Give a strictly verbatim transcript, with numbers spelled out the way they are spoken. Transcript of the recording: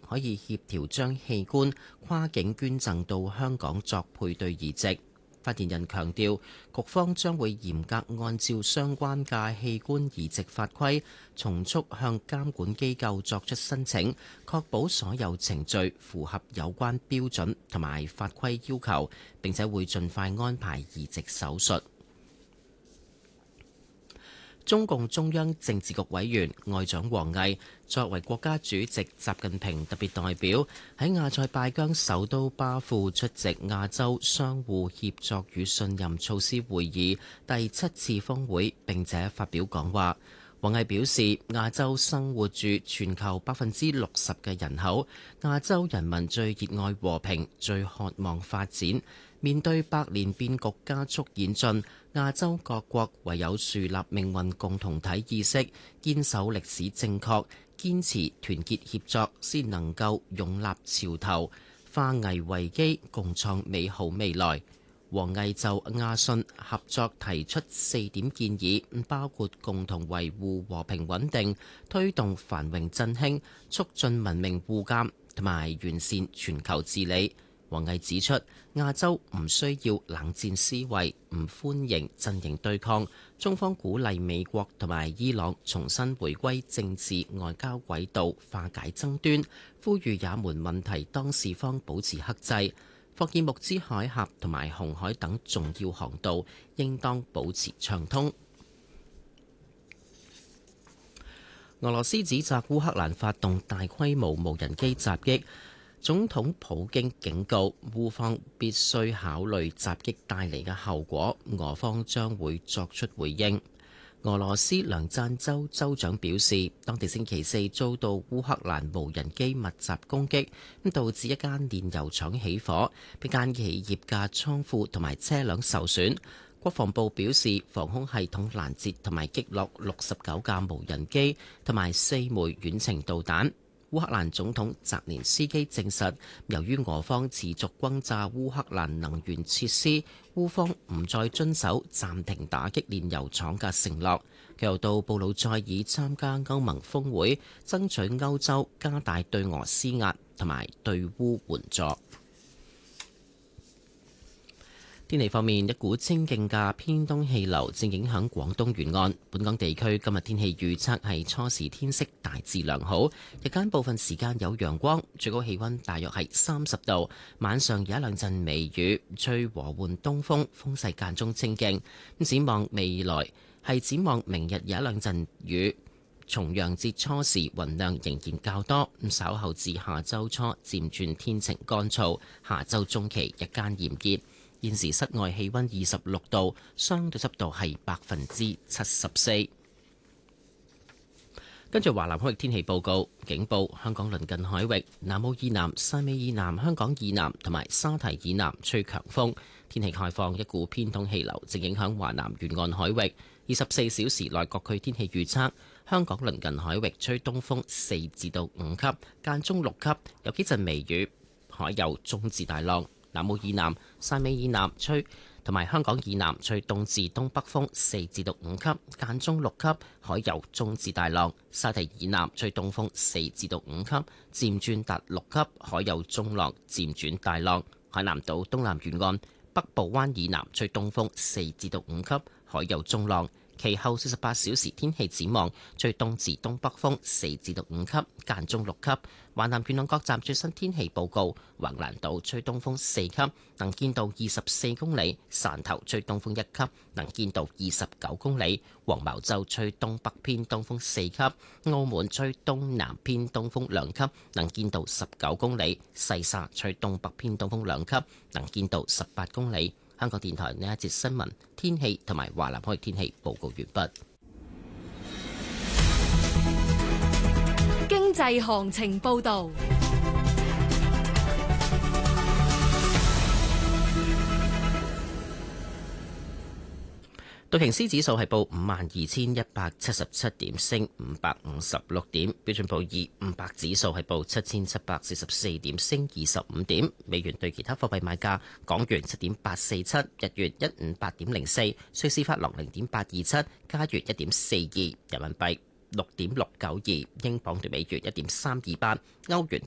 可以協調將器官跨境捐贈到香港作配對移植。發言人強調，局方將會嚴格按照相關嘅器官移植法規，從速向監管機構作出申請，確保所有程序符合有關標準同埋法規要求，並且會盡快安排移植手術。中共中央政治局委員外長王毅作為國家主席習近平特別代表，喺亞塞拜疆首都巴庫出席亞洲相互協作與信任措施會議第七次峰會，並且發表講話。王毅表示，亞洲生活住全球百分之六十嘅人口，亞洲人民最熱愛和平，最渴望發展。面對百年變局加速演進，亞洲各國唯有樹立命運共同體意識，堅守歷史正確，堅持團結協作，先能夠勇立潮頭，化危為機，共創美好未來。王毅就亞信合作提出四點建議，包括共同維護和平穩定、推動繁榮振興、促進文明互鑑同埋完善全球治理。王毅指出，亞洲唔需要冷戰思維，唔歡迎陣營對抗。中方鼓勵美國同埋伊朗重新回歸政治外交軌道，化解爭端，呼籲也門問題當事方保持克制。霍爾木茲海峽同埋紅海等重要航道應當保持暢通。俄羅斯指責烏克蘭發動大規模無人機襲擊。總統普京警告烏方必須考慮襲擊帶嚟嘅後果，俄方將會作出回應。俄羅斯梁贊州州長表示，當地星期四遭到烏克蘭無人機密集攻擊，咁導致一間煉油廠起火，一間企業嘅倉庫同埋車輛受損。國防部表示，防空系統攔截同埋擊落六十九架無人機同埋四枚遠程導彈。烏克蘭總統澤連斯基證實，由於俄方持續轟炸烏克蘭能源設施，烏方唔再遵守暫停打擊煉油廠嘅承諾。佢又到布魯塞爾參加歐盟峰會，爭取歐洲加大對俄施壓同埋對烏援助。天氣方面，一股清勁嘅偏東氣流正影響廣東沿岸。本港地區今日天氣預測係初時天色大致良好，日間部分時間有陽光，最高氣溫大約係三十度。晚上有一兩陣微雨，吹和緩東風，風勢間中清勁。咁展望未來係展望明日有一兩陣雨。重陽節初時雲量仍然較多，咁稍後至下週初漸轉天晴乾燥，下週中期日間炎熱。現時室外氣溫二十六度，相對濕度係百分之七十四。跟住華南海域天氣報告，警報：香港鄰近海域、南澳以南、汕尾以南、香港以南同埋沙堤以南吹強風。天氣概況：一股偏東氣流正影響華南沿岸海域。二十四小時內各區天氣預測：香港鄰近海域吹東風四至到五級，間中六級，有幾陣微雨，海有中至大浪。南澳以南、汕尾以南吹，同埋香港以南吹東至東北風四至到五級，間中六級，海有中至大浪。沙堤以南吹東風四至到五級，漸轉達六級，海有中浪，漸轉大浪。海南島東南沿岸、北部灣以南吹東風四至到五級，海有中浪。其後四十八小時天氣展望，吹東至東北風四至到五級，間中六級。華南沿岸各站最新天氣報告：橫瀾島吹東風四級，能見度二十四公里；汕頭吹東風一級，能見度二十九公里；黃茅洲吹東北偏東風四級；澳門吹東南偏東風兩級，能見度十九公里；西沙吹東北偏東風兩級，能見度十八公里。香港電台呢一節新聞天氣同埋華南海域天氣報告完畢。 經濟行情報導。 道瓊斯指數係報五萬二千一百七十七點，升五百五十六點。標準普爾五百指數係報七千七百四十四點，升二十五點。美元對其他貨幣買價：港元七點八四七，日元一五八點零四，瑞士法郎零點八二七，加元一點四二，人民幣六點六九二，英鎊對美元一點三二八，歐元